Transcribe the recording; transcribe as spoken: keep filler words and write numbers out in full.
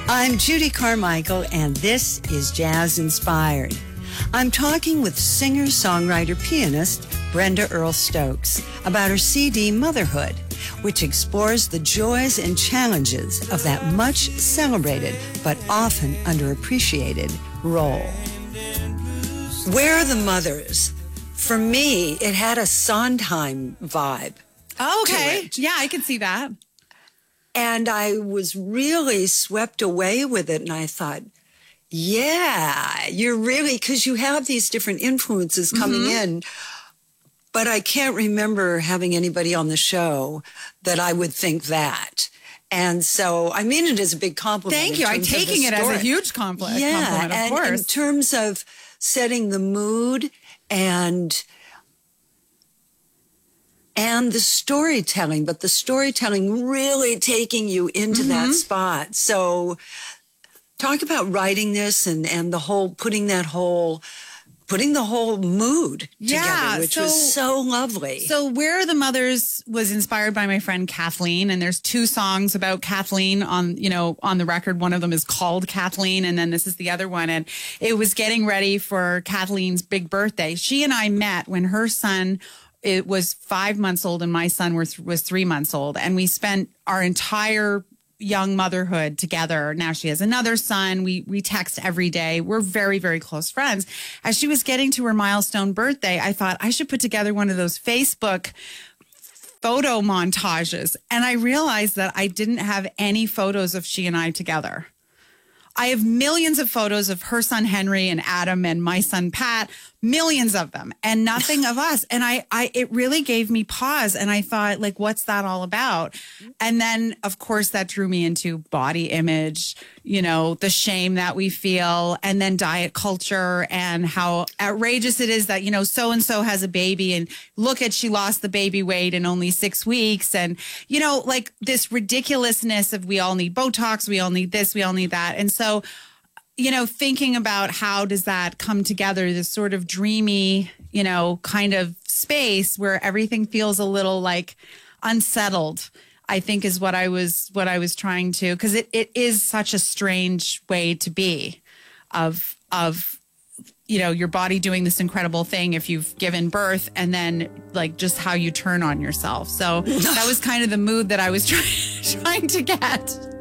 I'm Judy Carmichael, and this is Jazz Inspired. I'm talking with singer, songwriter, pianist Brenda Earl Stokes about her C D Motherhood, which explores the joys and challenges of that much celebrated but often underappreciated role. Where Are the Mothers? For me, it had a Sondheim vibe. Oh, okay. Yeah, I can see that. And I was really swept away with it. And I thought, yeah, you're really, because you have these different influences coming mm-hmm. in. But I can't remember having anybody on the show that I would think that. And so I mean it as a big compliment. Thank you. I'm taking it as a huge compliment. Yeah, compliment, of and course. In terms of setting the mood and and the storytelling, but the storytelling really taking you into mm-hmm. that spot. So talk about writing this and, and the whole, putting that whole, putting the whole mood yeah, together, which so, was so lovely. So Where Are the Mothers was inspired by my friend Kathleen, and there's two songs about Kathleen on, you know, on the record. One of them is called Kathleen, and then this is the other one. And it was getting ready for Kathleen's big birthday. She and I met when her son it was five months old and my son was, was three months old. And we spent our entire young motherhood together. Now she has another son. We, we text every day. We're very, very close friends. As she was getting to her milestone birthday, I thought I should put together one of those Facebook photo montages. And I realized that I didn't have any photos of she and I together. I have millions of photos of her son Henry and Adam and my son Pat, millions of them, and nothing of us. And I, I, it really gave me pause. And I thought, like, what's that all about? And then, of course, that drew me into body image, you know, the shame that we feel, and then diet culture and how outrageous it is that, you know, so-and-so has a baby and look at, she lost the baby weight in only six weeks. And, you know, like this ridiculousness of we all need Botox, we all need this, we all need that. And so, you know, thinking about how does that come together, this sort of dreamy, you know, kind of space where everything feels a little like unsettled, I think is what I was, what I was trying to, because it, it is such a strange way to be of, of, you know, your body doing this incredible thing if you've given birth, and then like just how you turn on yourself. So that was kind of the mood that I was trying, trying to get.